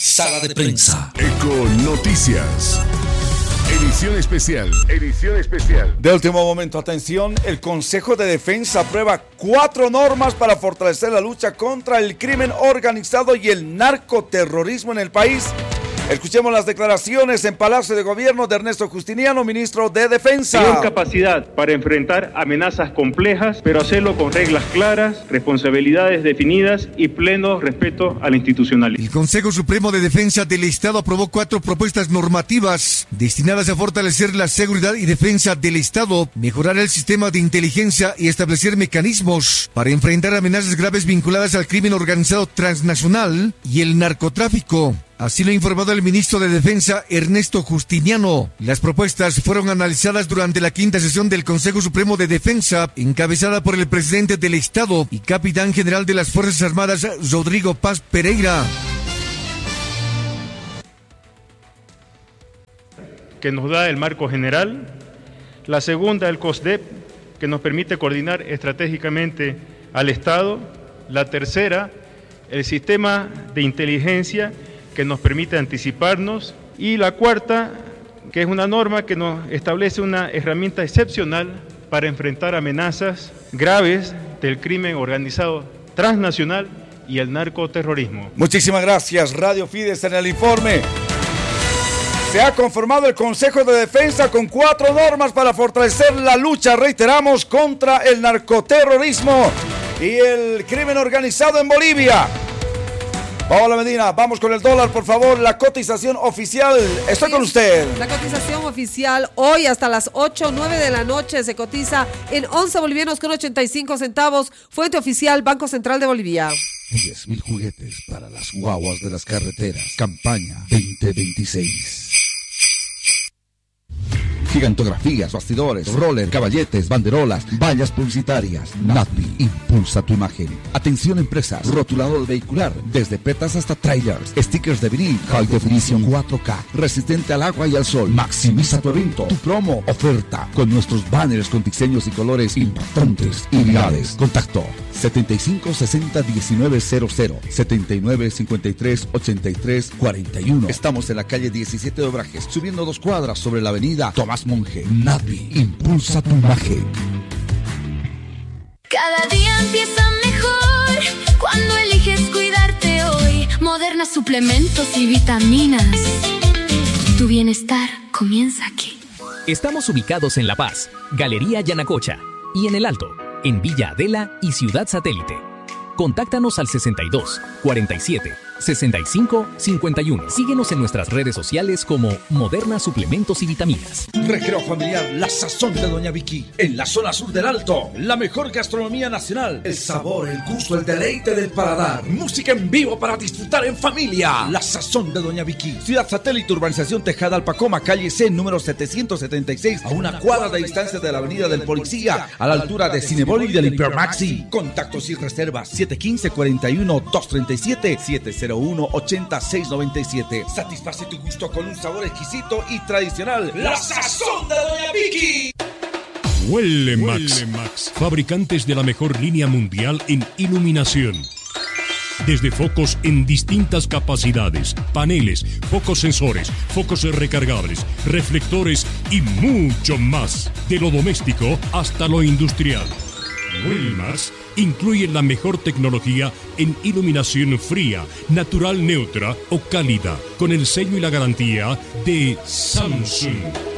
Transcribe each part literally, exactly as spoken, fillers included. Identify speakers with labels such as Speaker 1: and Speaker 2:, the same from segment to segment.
Speaker 1: Sala de prensa.
Speaker 2: Eco Noticias. Edición especial. Edición especial.
Speaker 3: De último momento, atención, el Consejo de Defensa aprueba cuatro normas para fortalecer la lucha contra el crimen organizado y el narcoterrorismo en el país. Escuchemos las declaraciones en Palacio de Gobierno de Ernesto Justiniano, ministro de Defensa.
Speaker 4: Mayor capacidad para enfrentar amenazas complejas, pero hacerlo con reglas claras, responsabilidades definidas y pleno respeto a la institucionalidad.
Speaker 5: El Consejo Supremo de Defensa del Estado aprobó cuatro propuestas normativas destinadas a fortalecer la seguridad y defensa del Estado, mejorar el sistema de inteligencia y establecer mecanismos para enfrentar amenazas graves vinculadas al crimen organizado transnacional y el narcotráfico. Así lo ha informado el ministro de Defensa, Ernesto Justiniano. Las propuestas fueron analizadas durante la quinta sesión del Consejo Supremo de Defensa, encabezada por el presidente del Estado y capitán general de las Fuerzas Armadas, Rodrigo Paz Pereira.
Speaker 4: Que nos da el marco general. La segunda, el COSDEP, que nos permite coordinar estratégicamente al Estado. La tercera, el sistema de inteligencia, que nos permite anticiparnos, y la cuarta, que es una norma que nos establece una herramienta excepcional para enfrentar amenazas graves del crimen organizado transnacional y el narcoterrorismo.
Speaker 3: Muchísimas gracias, Radio Fides, en el informe. Se ha conformado el Consejo de Defensa con cuatro normas para fortalecer la lucha, reiteramos, contra el narcoterrorismo y el crimen organizado en Bolivia. Paola Medina, vamos con el dólar, por favor, la cotización oficial. Estoy sí, con usted.
Speaker 6: La cotización oficial hoy hasta las ocho o nueve de la noche se cotiza en once bolivianos con ochenta y cinco centavos. Fuente oficial, Banco Central de Bolivia.
Speaker 1: diez mil juguetes para las guaguas de las carreteras. Campaña veinte veintiséis. Gigantografías, bastidores, roller, caballetes, banderolas, vallas publicitarias. Natvi, impulsa tu imagen. Atención empresas, rotulador vehicular, desde petas hasta trailers, stickers de vinil, High Definition cuatro K, resistente al agua y al sol. Maximiza tu evento, tu promo, oferta, con nuestros banners con diseños y colores impactantes y virales. Contacto setenta y cinco sesenta diecinueve cero cero, setenta y nueve cincuenta y tres ochenta y tres cuarenta y uno. Estamos en la calle diecisiete de Obrajes, subiendo dos cuadras sobre la avenida Tomás Monje. Natvi, impulsa tu imagen.
Speaker 7: Cada día empieza mejor cuando eliges cuidarte hoy. Moderna suplementos y vitaminas. Tu bienestar comienza aquí.
Speaker 8: Estamos ubicados en La Paz, Galería Yanacocha, y en El Alto, en Villa Adela y Ciudad Satélite. Contáctanos al sesenta y dos, cuarenta y siete, sesenta y cinco, cincuenta y uno. Síguenos en nuestras redes sociales como Moderna Suplementos y Vitaminas.
Speaker 1: Recreo familiar La Sazón de Doña Vicky. En la zona sur del Alto. La mejor gastronomía nacional. El sabor, el gusto, el deleite del paladar. Música en vivo para disfrutar en familia. La Sazón de Doña Vicky. Ciudad Satélite, Urbanización Tejada Alpacoma, calle C, número setecientos setenta y seis. A una cuadra de distancia de la avenida del Policía. A la altura de Cinebol y del Hipermaxi. Contactos y reservas siete uno cinco, cuarenta y uno, doscientos treinta y siete, siete cero uno, ochenta, seiscientos noventa y siete. Satisface tu gusto con un sabor exquisito y tradicional. La Sazón de Doña Vicky.
Speaker 9: Huele Max. Max, fabricantes de la mejor línea mundial en iluminación. Desde focos en distintas capacidades, paneles, focos sensores, focos recargables, reflectores y mucho más. De lo doméstico hasta lo industrial. Wilmax incluye la mejor tecnología en iluminación fría, natural neutra o cálida, con el sello y la garantía de Samsung.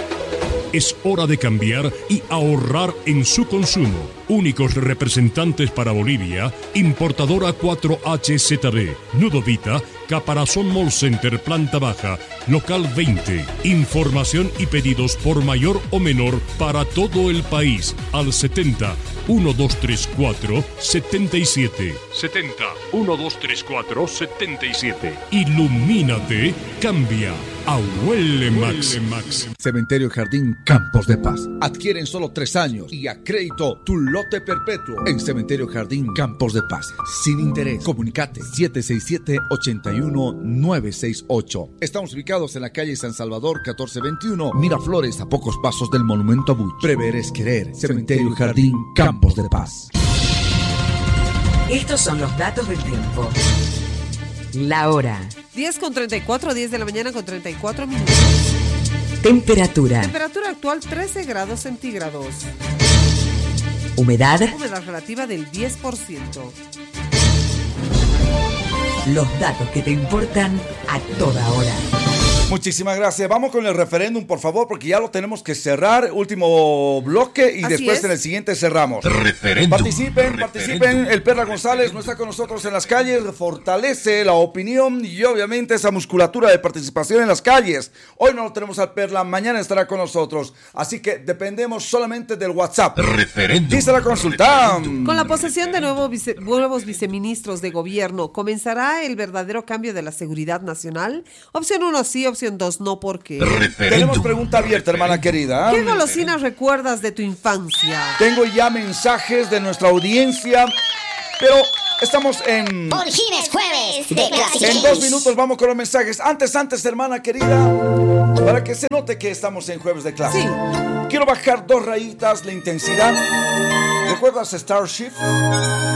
Speaker 9: Es hora de cambiar y ahorrar en su consumo. Únicos representantes para Bolivia, importadora cuatro H Z B, Nudovita, Caparazón Mall Center, planta baja, local veinte. Información y pedidos por mayor o menor para todo el país al setenta, uno dos tres cuatro, setenta y siete. setenta, uno dos tres cuatro, setenta y siete. Ilumínate, cambia a Huele Max. Max.
Speaker 1: Cementerio Jardín Campos de Paz. Adquieren solo tres años y a crédito tu lote perpetuo en Cementerio Jardín Campos de Paz. Sin interés. Comunicate siete seis siete, ocho uno, nueve seis ocho. Estamos ubicados en la calle San Salvador catorce veintiuno, Miraflores, a pocos pasos del Monumento a Buch. Prever es querer. Cementerio Jardín Campos de Paz.
Speaker 10: Estos son los datos del tiempo. La hora.
Speaker 6: diez con treinta y cuatro, diez de la mañana con treinta y cuatro minutos.
Speaker 10: Temperatura.
Speaker 6: Temperatura actual trece grados centígrados.
Speaker 10: Humedad.
Speaker 6: Humedad relativa del diez por ciento.
Speaker 10: Los datos que te importan a toda hora.
Speaker 3: Muchísimas gracias. Vamos con el referéndum, por favor, porque ya lo tenemos que cerrar. Último bloque y
Speaker 6: Así
Speaker 3: después
Speaker 6: es.
Speaker 3: en el siguiente cerramos.
Speaker 2: Referéndum.
Speaker 3: Participen, participen. El Perla González no está con nosotros en las calles. Fortalece la opinión y obviamente esa musculatura de participación en las calles. Hoy no lo tenemos al Perla, mañana estará con nosotros. Así que dependemos solamente del WhatsApp.
Speaker 2: Referéndum.
Speaker 3: Dice la consulta.
Speaker 6: Con la posesión de nuevo vice- nuevos viceministros de gobierno, ¿comenzará el verdadero cambio de la seguridad nacional? Opción uno sí, opción dos no, ¿por qué?
Speaker 3: Tenemos pregunta abierta, hermana querida.
Speaker 6: ¿Qué golosinas recuerdas de tu infancia?
Speaker 3: Tengo ya mensajes de nuestra audiencia, pero estamos en...
Speaker 11: Por fin es jueves de Classic
Speaker 3: En dos
Speaker 11: Hits.
Speaker 3: minutos vamos con los mensajes. Antes, antes, hermana querida, para que se note que estamos en jueves de clase.
Speaker 6: Sí.
Speaker 3: Quiero bajar dos rayitas la intensidad. ¿Recuerdas Starship?